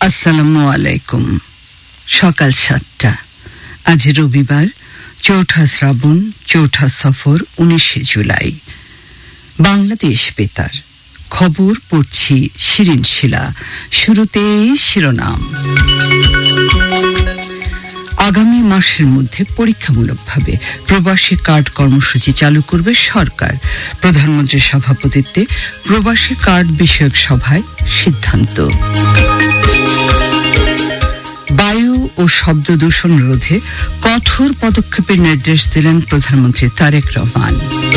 আসসালামু আলাইকুম। সকাল 7টা। আজ রবিবার, চৌঠা শ্রাবণ, চৌঠা সফর, 19 জুলাই। বাংলাদেশ বেতার খবর পড়ছি শিরিন শিলা। শুরুতেই শিরোনাম। আগামী মাসের মধ্যে পরীক্ষামূলকভাবে প্রবাসী কার্ড কর্মসূচি চালু করবে সরকার। প্রধানমন্ত্রীর সভাপতিত্বে প্রবাসী কার্ড বিষয়ক সভায় সিদ্ধান্ত। বায়ু ও শব্দ দূষণ রোধে কঠোর পদক্ষেপের নির্দেশ দিলেন প্রধানমন্ত্রী তারেক রহমান।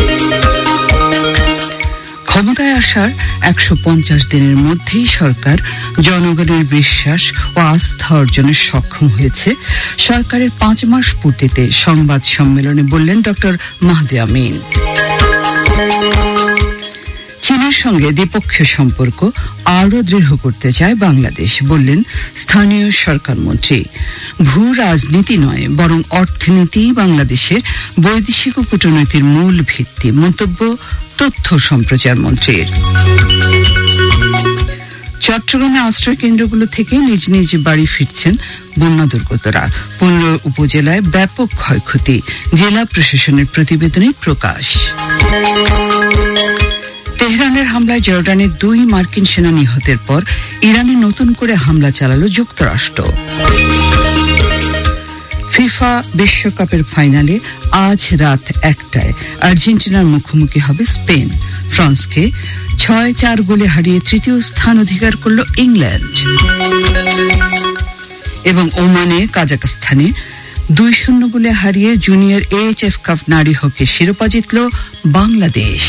ক্ষমতায় আসার 150 দিনের মধ্যেই সরকার জনগণের বিশ্বাস ও আস্থা অর্জনে সক্ষম হয়েছে। সরকারের 5 মাস পূর্তিতে সংবাদ সম্মেলনে বললেন ডক্টর মাহদি আমিন। চীনের সঙ্গে দ্বিপক্ষীয় সম্পর্ক আরও দৃঢ় করতে চায় বাংলাদেশ, বললেন স্থানীয় সরকার মন্ত্রী। ভূ রাজনীতি নয়, বরং অর্থনীতি বাংলাদেশের বৈদেশিক ও কূটনীতির মূল ভিত্তি, মন্তব্য তথ্য সম্প্রচার মন্ত্রীর। চট্টগ্রামে আশ্রয় কেন্দ্রগুলো থেকে নিজ নিজ বাড়ি ফিরছেন বন্যা দুর্গতরা। 15 উপজেলায় ব্যাপক ক্ষয়ক্ষতি, জেলা প্রশাসনের প্রতিবেদনে প্রকাশ। তেহরানের হামলায় জর্ডানের 2 মার্কিন সেনা নিহতের পর ইরানে নতুন করে হামলা চালালো যুক্তরাষ্ট্র। ফিফা বিশ্বকাপের ফাইনালে আজ রাত 1টায় আর্জেন্টিনার মুখোমুখি হবে স্পেন। ফ্রান্সকে 6-4 গোলে হারিয়ে তৃতীয় স্থান অধিকার করল ইংল্যান্ড। এবং ওমানে কাজাকস্তানে 2-0 গোলে হারিয়ে জুনিয়র AHF কাপ নারী হকি শিরোপা জিতল বাংলাদেশ।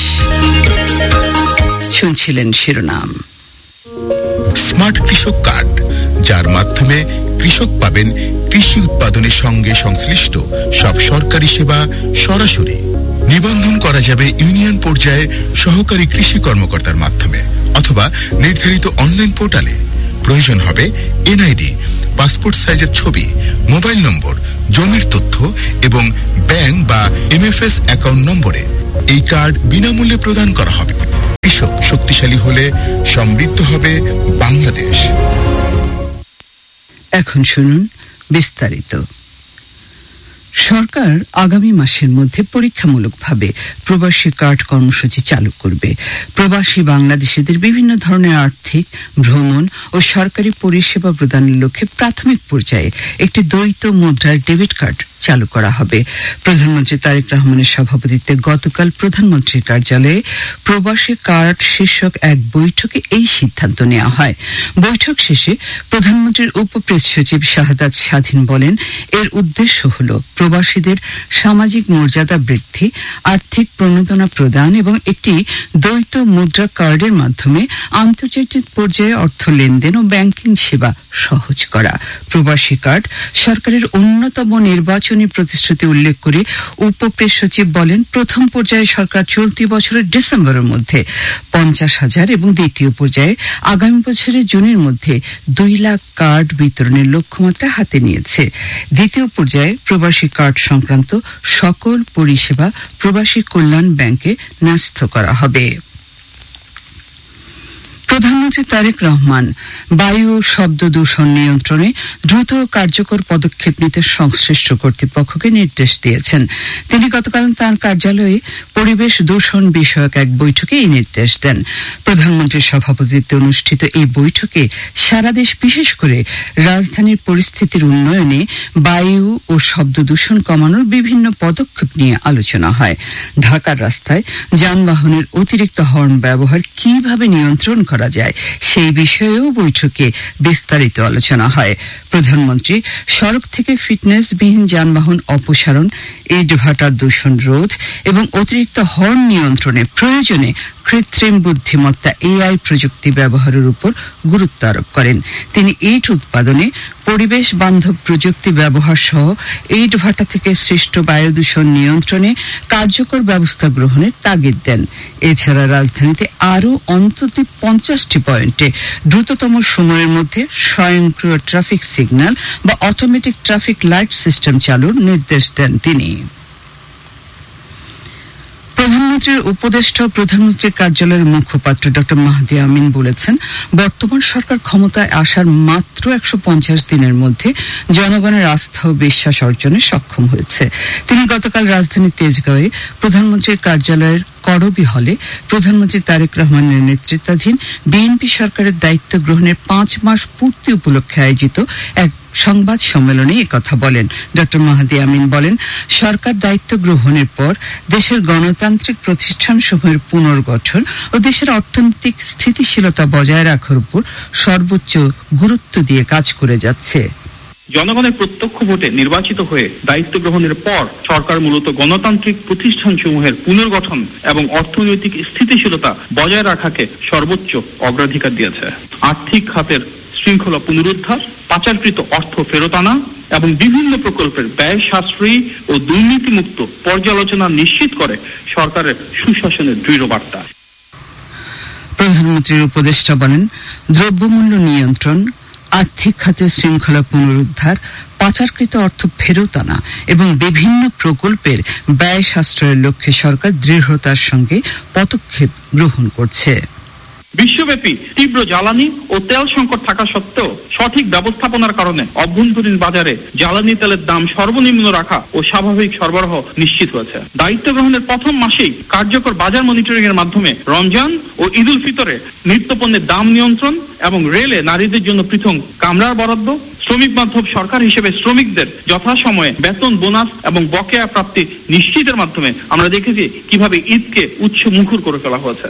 শুনছিলেন শিরোনাম। স্মার্ট কৃষক কার্ড, যার মাধ্যমে কৃষক পাবেন কৃষি উৎপাদনের সঙ্গে সংশ্লিষ্ট সব সরকারি সেবা সরাসরি। নিবন্ধন করা যাবে ইউনিয়ন পর্যায়ে সহকারী কৃষি কর্মকর্তার মাধ্যমে অথবা নির্ধারিত অনলাইন পোর্টালে। প্রয়োজন হবে NID, পাসপোর্ট সাইজের ছবি, মোবাইল নম্বর, জমির তথ্য এবং ব্যাংক বা MFS অ্যাকাউন্ট নম্বরে। এই কার্ড বিনামূল্যে প্রদান করা হবে। কৃষক শক্তিশালী হলে সমৃদ্ধ হবে বাংলাদেশ। এখন শুনুন বিস্তারিত। সরকার আগামী মাসের মধ্যে পরীক্ষামূলকভাবে প্রবাসী কার্ড কর্মসূচি চালু করবে। প্রবাসী বাংলাদেশিদের বিভিন্ন ধরনের আর্থিক, ভ্রমণ ও সরকারি পরিষেবা প্রদানের লক্ষ্যে প্রাথমিক পর্যায়ে একটি দ্বৈত মুদ্রার ডেবিট কার্ড চালু করা হবে। প্রধানমন্ত্রী তারেক রহমানের সভাপতিত্বে গতকাল প্রধানমন্ত্রীর কার্যালয়ে প্রবাসী কার্ড শীর্ষক এক বৈঠকে এই সিদ্ধান্ত নেওয়া হয়। বৈঠক শেষে প্রধানমন্ত্রীর উপপ্রেস সচিব শাহাদাত স্বাধীন বলেন, এর উদ্দেশ্য হল প্রবাসীদের সামাজিক মর্যাদা বৃদ্ধি, আর্থিক প্রণোদনা প্রদান এবং একটি দ্বৈত মুদ্রা কার্ডের মাধ্যমে আন্তর্জাতিক পর্যায়ে অর্থ লেনদেন ও ব্যাংকিং সেবা সহজ করা। প্রবাসী কার্ড সরকারের অন্যতম নির্বাচনী প্রতিশ্রুতি উল্লেখ করে উপপ্রেস সচিব বলেন, প্রথম পর্যায়ে সরকার চলতি বছরের ডিসেম্বরের মধ্যে 50,000 এবং দ্বিতীয় পর্যায়ে আগামী বছরের জুনের মধ্যে 2 লাখ কার্ড বিতরণের লক্ষ্যমাত্রা হাতে নিয়েছে। দ্বিতীয় পর্যায়ে প্রবাসী কার্ড সংক্রান্ত সকল পরিষেবা প্রবাসী কল্যাণ ব্যাংকে ন্যস্ত করা হবে। প্রধানমন্ত্রী তারেক রহমান বায়ু ও শব্দ দূষণ নিয়ন্ত্রণে দ্রুত কার্যকর পদক্ষেপ নিতে সংশ্লিষ্ট কর্তৃপক্ষকে নির্দেশ দিয়েছেন। তিনি গতকাল তাঁর কার্যালয়ে পরিবেশ দূষণ বিষয়ক এক বৈঠকে এই নির্দেশ দেন। প্রধানমন্ত্রীর সভাপতিত্বে অনুষ্ঠিত এই বৈঠকে সারা দেশ, বিশেষ করে রাজধানীর পরিস্থিতির উন্নয়নে বায়ু ও শব্দ দূষণ কমানোর বিভিন্ন পদক্ষেপ নিয়ে আলোচনা হয়। ঢাকার রাস্তায় যানবাহনের অতিরিক্ত হর্ন ব্যবহার কিভাবে নিয়ন্ত্রণ করা যায় সেই বিষয়েও বৈঠকে বিস্তারিত আলোচনা হয়। প্রধানমন্ত্রী সড়ক থেকে ফিটনেসবিহীন যানবাহন অপসারণ, ইটভাটার দূষণ রোধ এবং অতিরিক্ত হর্ন নিয়ন্ত্রণে প্রয়োজনে কৃত্রিম বুদ্ধিমত্তা AI প্রযুক্তি ব্যবহারের উপর গুরুত্ব আরোপ করেন। তিনি ইট উৎপাদনে পরিবেশ বান্ধব প্রযুক্তি ব্যবহার সহ ইটভাটা থেকে সৃষ্ট বায়ু দূষণ নিয়ন্ত্রণে কার্যকর ব্যবস্থা গ্রহণের তাগিদ দেন। এছাড়া রাজধানীতে আরও অন্তত 50টি পয়েন্টে দ্রুততম সময়ের মধ্যে স্বয়ংক্রিয় ট্রাফিক সিগন্যাল বা অটোমেটিক ট্রাফিক লাইট সিস্টেম চালুর নির্দেশ দেন তিনি। প্রধানমন্ত্রী প্রধানমন্ত্রীর উপদেষ্টা ও প্রধানমন্ত্রীর কার্যালয়ের মুখপাত্র ড মাহদি আমিন বলেছেন, বর্তমান সরকার ক্ষমতায় আসার মাত্র 150 দিনের মধ্যে জনগণের আস্থা ও বিশ্বাস অর্জনে সক্ষম হয়েছে। তিনি গতকাল রাজধানীর তেজগাঁওয়ে প্রধানমন্ত্রীর কার্যালয়ের করবি হলে প্রধানমন্ত্রী তারেক রহমানের নেতৃত্বাধীন বিএনপি সরকারের দায়িত্ব গ্রহণের 5 মাস পূর্তি উপলক্ষে আয়োজিত এক সংবাদ সম্মেলনে একথা বলেন। ড মাহদি আমিন বলেন, সরকার দায়িত্ব গ্রহণের পর দেশের গণতান্ত্রিক প্রতিষ্ঠানসমূহের পুনর্গঠন ও দেশের অর্থনৈতিক স্থিতিশীলতা বজায় রাখার উপর সর্বোচ্চ গুরুত্ব দিয়ে কাজ করে যাচ্ছে। জনগণের প্রত্যক্ষ ভোটে নির্বাচিত হয়ে দায়িত্ব গ্রহণের পর সরকার মূলত গণতান্ত্রিক প্রতিষ্ঠানসমূহের পুনর্গঠন এবং অর্থনৈতিক স্থিতিশীলতা বজায় রাখাকে সর্বোচ্চ অগ্রাধিকার দিয়েছে। আর্থিক খাতের শৃঙ্খলা পুনরুদ্ধার, পাচারকৃত অর্থ ফেরত আনা এবং বিভিন্ন প্রকল্পের ব্যয় সাশ্রয়ী ও দুর্নীতিমুক্ত পর্যালোচনা নিশ্চিত করে সরকারের সুশাসনের দৃঢ় বার্তা। প্রধানমন্ত্রীর উপদেষ্টা বলেন, দ্রব্যমূল্য নিয়ন্ত্রণ, আর্থিক খাতে শৃঙ্খলা পুনরুদ্ধার, পাচারকৃত অর্থ ফেরত আনা এবং বিভিন্ন প্রকল্পের ব্যয় সাশ্রয়ের লক্ষ্যে সরকার দৃঢ়তার সঙ্গে পদক্ষেপ গ্রহণ করছে। বিশ্বব্যাপী তীব্র জ্বালানি ও তেল সংকট থাকা সত্ত্বেও সঠিক ব্যবস্থাপনার কারণে অভ্যন্তরীণ বাজারে জ্বালানি তেলের দাম সর্বনিম্ন রাখা ও স্বাভাবিক সরবরাহ নিশ্চিত হয়েছে। দায়িত্ব গ্রহণের প্রথম মাসেই কার্যকর বাজার মনিটরিং এর মাধ্যমে রমজান ও ঈদ উল ফিতরে নিত্যপণ্যের দাম নিয়ন্ত্রণ এবং রেলে নারীদের জন্য পৃথক কামরার বরাদ্দ, শ্রমিক বান্ধব সরকার হিসেবে শ্রমিকদের যথাসময়ে বেতন, বোনাস এবং বকেয়া প্রাপ্তি নিশ্চিতের মাধ্যমে আমরা দেখেছি কিভাবে ঈদকে উৎসমুখর করে ফেলা হয়েছে।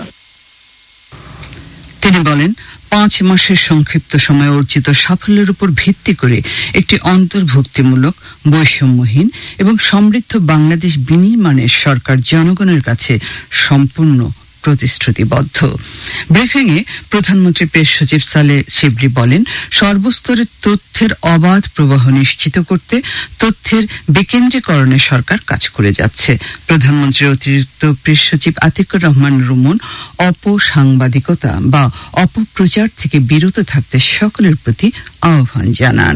তিনি বলেন, 5 মাসের সংক্ষিপ্ত সময়ে অর্জিত সাফল্যের উপর ভিত্তি করে একটি অন্তর্ভুক্তিমূলক, বৈষম্যহীন এবং সমৃদ্ধ বাংলাদেশ বিনির্মাণের সরকার জনগণের কাছে সম্পূর্ণ প্রতিশ্রুতিবদ্ধ। ব্রিফিংয়ে প্রধানমন্ত্রী প্রেস সচিব সালেহ শিবলি বলেন, সর্বস্তরের তথ্যের অবাধ প্রবাহ নিশ্চিত করতে তথ্যের বিকেন্দ্রীকরণে সরকার কাজ করে যাচ্ছে। প্রধানমন্ত্রীর অতিরিক্ত প্রেস সচিব আতিকুর রহমান রুমন অপসাংবাদিকতা বা অপপ্রচার থেকে বিরত থাকতে সকলের প্রতি আহ্বান জানান।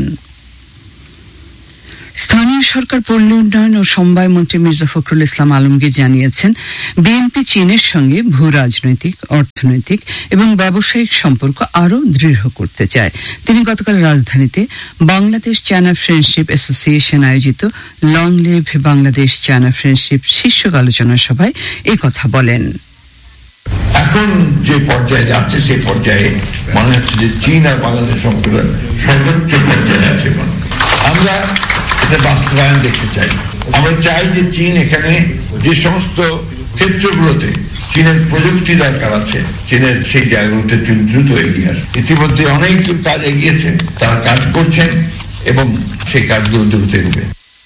স্থানীয় সরকার, পল্লী উন্নয়ন ও সমবায় মন্ত্রী মির্জা ফখরুল ইসলাম আলমগীর জানিয়েছেন, বিএনপি চীনের সঙ্গে ভূ রাজনৈতিক, অর্থনৈতিক এবং ব্যবসায়িক সম্পর্ক আরও দৃঢ় করতে চায়। তিনি গতকাল রাজধানীতে বাংলাদেশ চায়না ফ্রেন্ডশিপ অ্যাসোসিয়েশন আয়োজিত long live Bangladesh China friendship শীর্ষক আলোচনা সভায় একথা বলেন। এখন যে পর্যায়ে যাচ্ছে সেই পর্যায়ে মনে হচ্ছে যে চীন আর বাংলাদেশ সম্পর্ক সর্বোচ্চ পর্যায়ে আছে। আমরা এটা বাস্তবায়ন দেখতে চাই। আমরা চাই যে চীন এখানে যে সমস্ত ক্ষেত্রগুলোতে চীনের প্রযুক্তি দরকার আছে, চীনের সেই জায়গাগুলোতে দ্রুত এগিয়ে আসে। ইতিমধ্যে অনেক কাজ এগিয়েছে, তারা কাজ করছেন এবং সেই কাজগুলো দ্রুত এগোবে।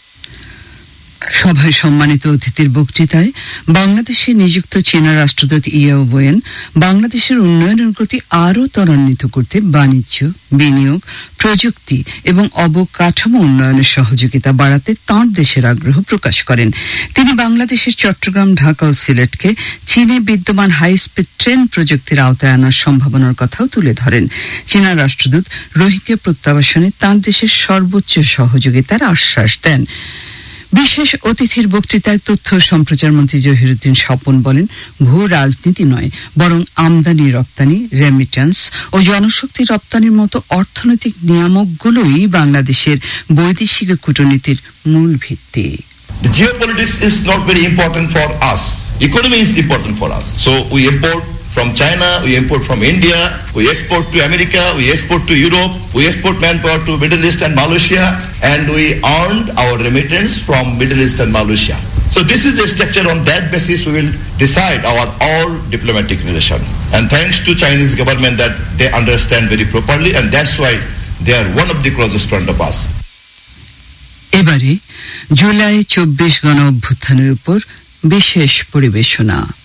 সভায় সম্মানিত অতিথির বক্তৃতায় বাংলাদেশে নিযুক্ত চীনা রাষ্ট্রদূত ইয়াও ওয়েন বাংলাদেশের উন্নয়নের গতি আরও ত্বরান্বিত করতে বাণিজ্য, বিনিয়োগ, প্রযুক্তি এবং অবকাঠামো উন্নয়নের সহযোগিতা বাড়াতে তাঁর দেশের আগ্রহ প্রকাশ করেন। তিনি বাংলাদেশের চট্টগ্রাম, ঢাকা ও সিলেটকে চীনে বিদ্যমান হাই স্পিড ট্রেন প্রযুক্তির আওতায় আনার সম্ভাবনার কথাও তুলে ধরেন। চীনা রাষ্ট্রদূত রোহিঙ্গা প্রত্যাবাসনে তাঁর দেশের সর্বোচ্চ সহযোগিতার আশ্বাস দেন। বিশেষ অতিথির বক্তৃতায় তথ্য ও সম্প্রচার মন্ত্রী জহিরুদ্দিন স্বপন বলেন, ভূ রাজনীতি নয়, বরং আমদানি, রপ্তানি, রেমিটেন্স ও জনশক্তি রপ্তানির মতো অর্থনৈতিক নিয়ামকগুলোই বাংলাদেশের বৈদেশিক কূটনীতির মূল ভিত্তি। The geopolitics is not very important for us. Economy is important for us. So we import from China, we import from India, we export to America, we export to Europe, we export manpower to Middle East and Malaysia, and we earned our remittance from Middle East and Malaysia. So this is the structure. On that basis we will decide our all diplomatic relation. And thanks to Chinese government that they understand very properly, and that's why they are one of the closest friend of us. এবারে জুলাই 24 গণ অভ্যুত্থানের উপর বিশেষ পরিবেশনা।